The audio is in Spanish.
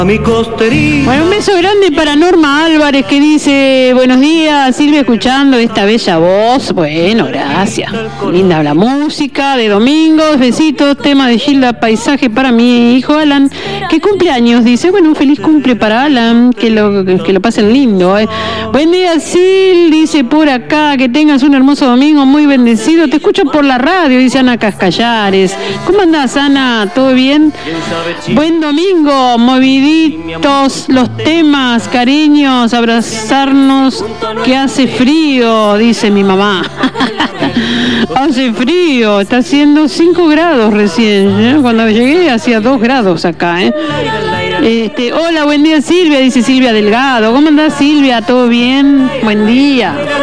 Bueno, un beso grande para Norma Álvarez, que dice: buenos días, Silvia, escuchando esta bella voz. Bueno, gracias. Linda la música de domingos, besitos, tema de Gilda, paisaje para mi hijo Alan, que cumple años, dice. Bueno, un feliz cumple para Alan, que lo pasen lindo. Buen día, Sil, dice por acá, que tengas un hermoso domingo, muy bendecido. Te escucho por la radio, dice Ana Cascallares. ¿Cómo andás, Ana? ¿Todo bien? Buen domingo, movidito. Los temas, cariños, abrazarnos, que hace frío, dice mi mamá. Hace frío, está haciendo 5 grados recién, ¿eh? Cuando llegué hacía 2 grados acá, ¿eh? Hola, buen día, Silvia, dice Silvia Delgado. ¿Cómo andás, Silvia? ¿Todo bien? Buen día.